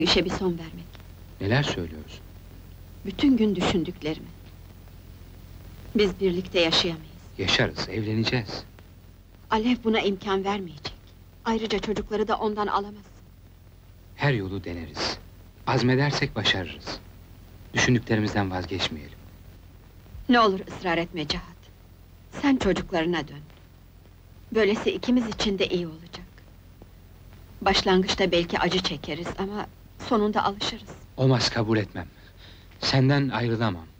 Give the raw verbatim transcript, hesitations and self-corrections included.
İşe bir son vermek. Neler söylüyorsun? Bütün gün düşündüklerimi. Biz birlikte yaşayamayız. Yaşarız, evleneceğiz. Alev buna imkan vermeyecek. Ayrıca çocukları da ondan alamaz. Her yolu deneriz. Azmedersek başarırız. Düşündüklerimizden vazgeçmeyelim. Ne olur ısrar etme Cihat. Sen çocuklarına dön. Böylesi ikimiz için de iyi olacak. Başlangıçta belki acı çekeriz ama sonunda alışırız. Olmaz, kabul etmem. Senden ayrılamam.